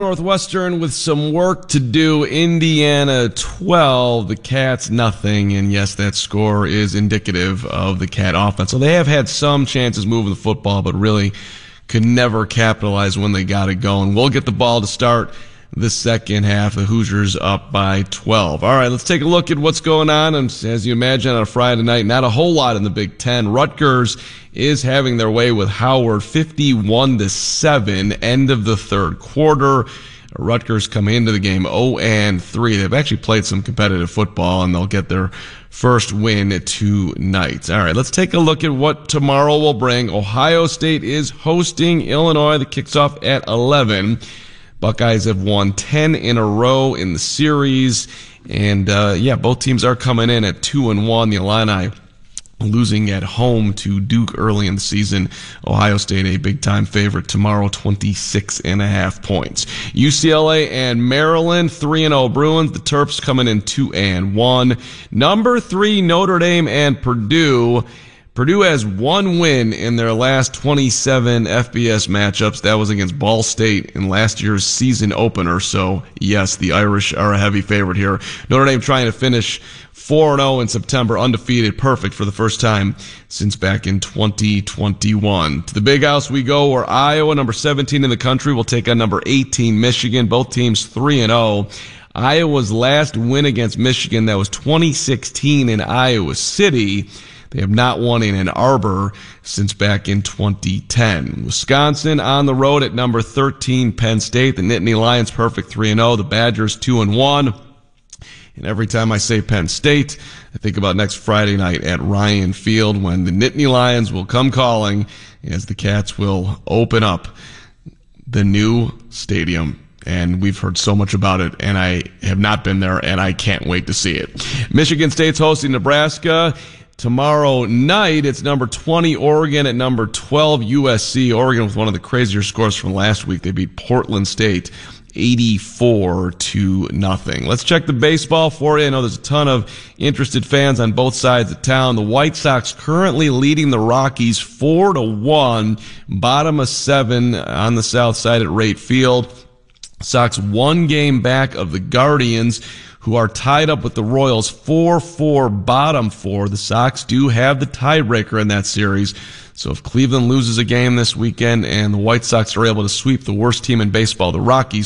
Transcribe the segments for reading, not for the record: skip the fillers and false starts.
Northwestern with some work to do. Indiana 12, the Cats nothing. And yes, that score is indicative of the Cat offense. So they have had some chances moving the football, but really could never capitalize when they got it going. We'll get the ball to start the second half. The Hoosiers up by 12. All right, let's take a look at what's going on. And as you imagine, on a Friday night, not a whole lot in the Big Ten. Rutgers is having their way with Howard 51-7, end of the third quarter. Rutgers come into the game 0-3. They've actually played some competitive football, and they'll get their first win tonight. All right, let's take a look at what tomorrow will bring. Ohio State is hosting Illinois. That kicks off at 11. Buckeyes have won 10 in a row in the series. And, both teams are coming in at 2-1. The Illini losing at home to Duke early in the season. Ohio State a big-time favorite tomorrow, 26.5 points. UCLA and Maryland, 3-0 Bruins. The Terps coming in 2-1. Number 3, Notre Dame and Purdue. Purdue has one win in their last 27 FBS matchups. That was against Ball State in last year's season opener. So, yes, the Irish are a heavy favorite here. Notre Dame trying to finish 4-0 in September, undefeated, perfect for the first time since back in 2021. To the Big House we go, where Iowa, number 17 in the country, will take on number 18, Michigan. Both teams 3-0. Iowa's last win against Michigan, that was 2016 in Iowa City. They have not won in Ann Arbor since back in 2010. Wisconsin on the road at number 13, Penn State. The Nittany Lions perfect 3-0. The Badgers 2-1. And every time I say Penn State, I think about next Friday night at Ryan Field when the Nittany Lions will come calling as the Cats will open up the new stadium. And we've heard so much about it, and I have not been there, and I can't wait to see it. Michigan State's hosting Nebraska. Tomorrow night, it's number 20 Oregon at number 12 USC. Oregon with one of the crazier scores from last week. They beat Portland State 84-0. Let's check the baseball for you. I know there's a ton of interested fans on both sides of town. The White Sox currently leading the Rockies 4-1, bottom of 7 on the south side at Rate Field. Sox one game back of the Guardians, who are tied up with the Royals 4-4, bottom 4. The Sox do have the tiebreaker in that series. So if Cleveland loses a game this weekend and the White Sox are able to sweep the worst team in baseball, the Rockies,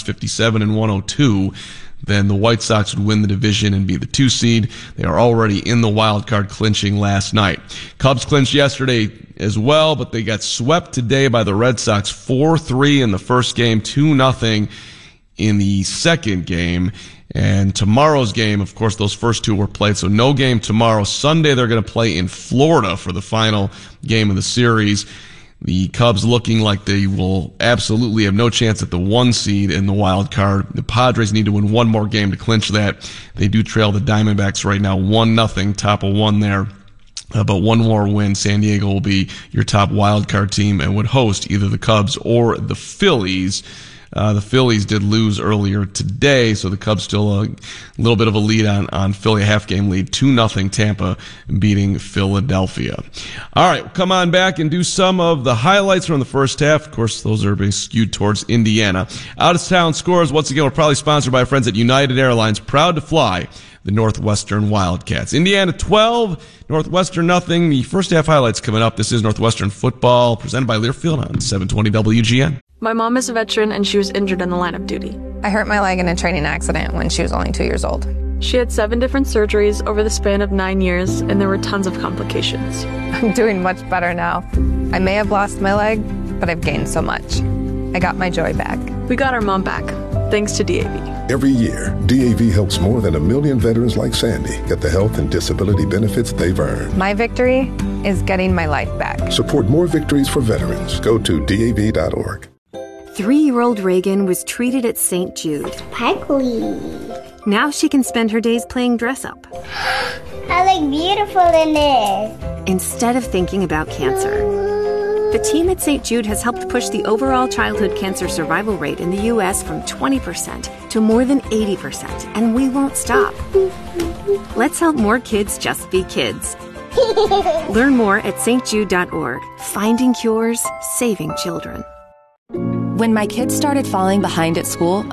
57-102, then the White Sox would win the division and be the 2 seed. They are already in the wild card, clinching last night. Cubs clinched yesterday as well, but they got swept today by the Red Sox 4-3 in the first game, 2-0 in the second game. And tomorrow's game, of course, those first two were played, so no game tomorrow. Sunday, they're going to play in Florida for the final game of the series. The Cubs looking like they will absolutely have no chance at the 1 seed in the wild card. The Padres need to win one more game to clinch that. They do trail the Diamondbacks right now 1-0, top of 1 there. But one more win, San Diego will be your top wild card team and would host either the Cubs or the Phillies. The Phillies did lose earlier today, so the Cubs still a little bit of a lead on Philly, a half-game lead, 2-0 Tampa beating Philadelphia. All right, come on back and do some of the highlights from the first half. Of course, those are being skewed towards Indiana. Out-of-town scores, once again, we're probably sponsored by our friends at United Airlines, proud to fly the Northwestern Wildcats. Indiana 12, Northwestern nothing. The first half highlights coming up. This is Northwestern football, presented by Learfield on 720 WGN. My mom is a veteran and she was injured in the line of duty. I hurt my leg in a training accident when she was only 2 years old. She had 7 different surgeries over the span of 9 years, and there were tons of complications. I'm doing much better now. I may have lost my leg, but I've gained so much. I got my joy back. We got our mom back, thanks to DAV. Every year, DAV helps more than 1 million veterans like Sandy get the health and disability benefits they've earned. My victory is getting my life back. Support more victories for veterans. Go to DAV.org. 3-year-old Reagan was treated at St. Jude. Sparkly. Now she can spend her days playing dress-up. I look beautiful in this. Instead of thinking about cancer. The team at St. Jude has helped push the overall childhood cancer survival rate in the U.S. from 20% to more than 80%, and we won't stop. Let's help more kids just be kids. Learn more at stjude.org. Finding cures, saving children. When my kids started falling behind at school,